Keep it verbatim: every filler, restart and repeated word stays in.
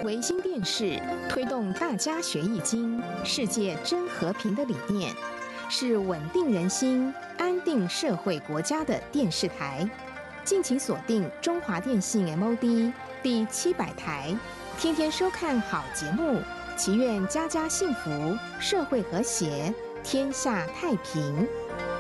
维新电视推动大家学易经、世界真和平的理念，是稳定人心、安定社会国家的电视台。敬请锁定中华电信 M O D 第七百台，天天收看好节目，祈愿家家幸福，社会和谐，天下太平。